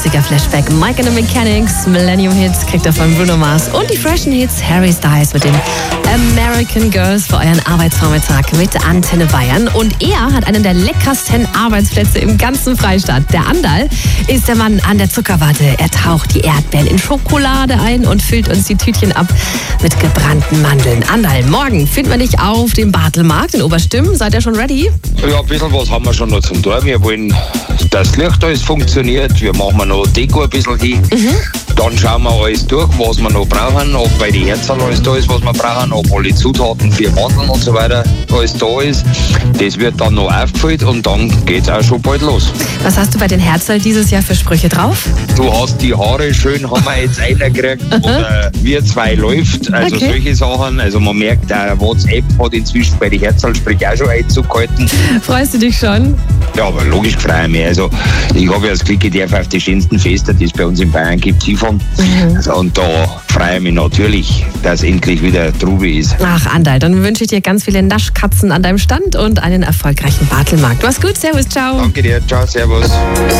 90er-Flashback. Mike and the Mechanics, Millennium Hits kriegt er von Bruno Mars und die freshen Hits Harry Styles mit den American Girls für euren Arbeitsvormittag mit Antenne Bayern. Und er hat einen der leckersten Arbeitsplätze im ganzen Freistaat. Der Andal ist der Mann an der Zuckerwatte. Er taucht die Erdbeeren in Schokolade ein und füllt uns die Tütchen ab mit gebrannten Mandeln. Andal, morgen finden wir dich auf dem Bartelmarkt in Oberstümm. Seid ihr schon ready? Ja, ein bisschen was haben wir schon noch zum Tor. Wir wollen, dass das Licht alles funktioniert. Wir machen noch Deko ein bisschen hin. Dann schauen wir alles durch, was wir noch brauchen, ob bei den Herzen alles da ist, was wir brauchen, ob alle Zutaten für Mandeln und so weiter alles da ist. Das wird dann noch aufgefüllt und dann geht es auch schon bald los. Was hast du bei den Herzl dieses Jahr für Sprüche drauf? Du hast die Haare schön, haben wir jetzt reingekriegt. Oder wir zwei läuft, also Okay. solche Sachen. Also man merkt, der WhatsApp hat inzwischen bei den Herzl sprich auch schon Einzug gehalten. Freust du dich schon? Ja, aber logisch freue ich mich. Also ich habe ja das Glück, ich darf auf die schönsten Feste, die es bei uns in Bayern gibt, Skifahren. Also, und da freue ich mich natürlich, dass endlich wieder Trube ist. Ach, Andal, dann wünsche ich dir ganz viele Naschkatzen an deinem Stand und einen erfolgreichen Bartelmarkt. Mach's gut, servus, ciao. Danke dir, ciao, servus.